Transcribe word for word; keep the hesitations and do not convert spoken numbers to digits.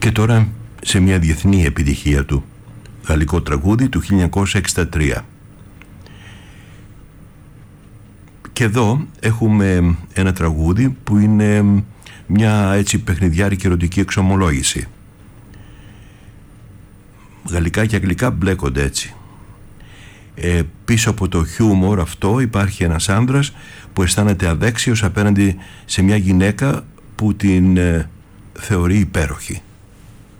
Και τώρα σε μια διεθνή επιτυχία του, γαλλικό τραγούδι του χίλια εννιακόσια εξήντα τρία. Και εδώ έχουμε ένα τραγούδι που είναι μια έτσι παιχνιδιάρικη ερωτική εξομολόγηση. Γαλλικά και αγγλικά μπλέκονται έτσι. Ε, πίσω από το χιούμορ αυτό υπάρχει ένας άνδρας που αισθάνεται αδέξιος απέναντι σε μια γυναίκα που την ε, θεωρεί υπέροχη.